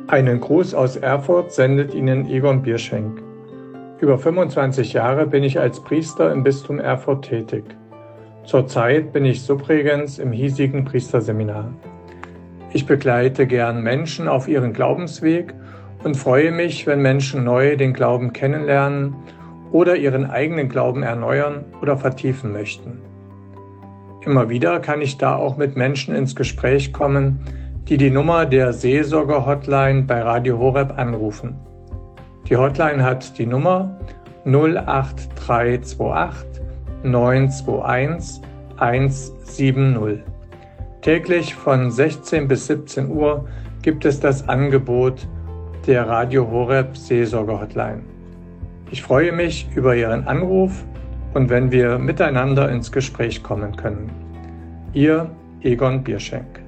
Einen Gruß aus Erfurt sendet Ihnen Egon Bierschenk. Über 25 Jahre bin ich als Priester im Bistum Erfurt tätig. Zurzeit bin ich Subregens im hiesigen Priesterseminar. Ich begleite gern Menschen auf ihren Glaubensweg und freue mich, wenn Menschen neu den Glauben kennenlernen oder ihren eigenen Glauben erneuern oder vertiefen möchten. Immer wieder kann ich da auch mit Menschen ins Gespräch kommen, die die Nummer der Seelsorger-Hotline bei Radio Horeb anrufen. Die Hotline hat die Nummer 08328 921 170. Täglich von 16 bis 17 Uhr gibt es das Angebot der Radio Horeb Seelsorger-Hotline. Ich freue mich über Ihren Anruf und wenn wir miteinander ins Gespräch kommen können. Ihr Egon Bierschenk.